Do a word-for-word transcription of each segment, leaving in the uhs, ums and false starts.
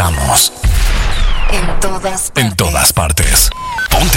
Estamos en todas partes. En todas partes. Ponte.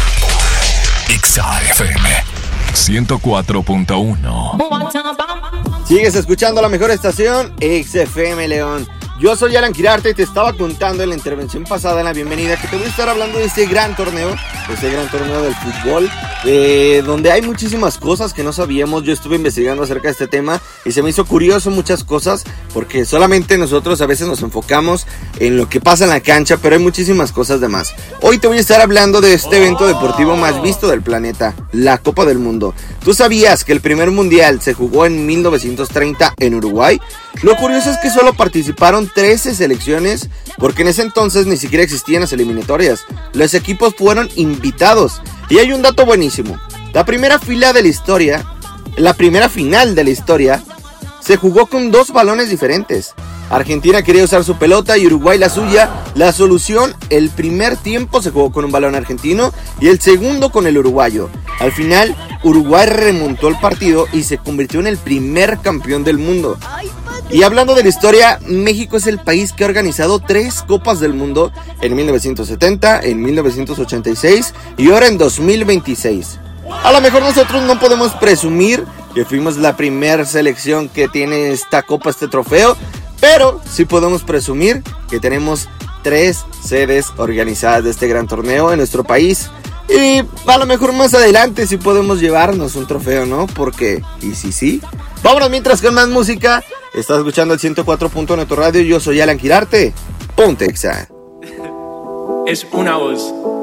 Exa F M ciento cuatro punto uno. Sigues escuchando la mejor estación, Exa F M León. Yo soy Alan Quirarte y te estaba contando en la intervención pasada, en la bienvenida, que te voy a estar hablando de este gran torneo, de este gran torneo del fútbol, eh, donde hay muchísimas cosas que no sabíamos. Yo estuve investigando acerca de este tema y se me hizo curioso muchas cosas, porque solamente nosotros a veces nos enfocamos en lo que pasa en la cancha, pero hay muchísimas cosas de más. Hoy te voy a estar hablando de este evento deportivo más visto del planeta, la Copa del Mundo. ¿Tú sabías que el primer mundial se jugó en mil novecientos treinta en Uruguay? Lo curioso es que solo participaron trece selecciones, porque en ese entonces ni siquiera existían las eliminatorias. Los equipos fueron invitados. Y hay un dato buenísimo. La primera fila de la historia, la primera final de la historia, se jugó con dos balones diferentes. Argentina quería usar su pelota y Uruguay la suya. La solución, el primer tiempo se jugó con un balón argentino y el segundo con el uruguayo. Al final, Uruguay remontó el partido y se convirtió en el primer campeón del mundo. Y hablando de la historia, México es el país que ha organizado tres Copas del Mundo en mil novecientos setenta, en mil novecientos ochenta y seis y ahora en dos mil veintiséis. A lo mejor nosotros no podemos presumir que fuimos la primera selección que tiene esta copa, este trofeo, pero sí podemos presumir que tenemos tres sedes organizadas de este gran torneo en nuestro país. Y a lo mejor más adelante sí podemos llevarnos un trofeo, ¿no? Porque, y sí, sí. Vámonos mientras con más música. Estás escuchando el ciento cuatro punto uno de tu radio. Yo soy Alan Quirarte. Ponte Exa. Es una voz.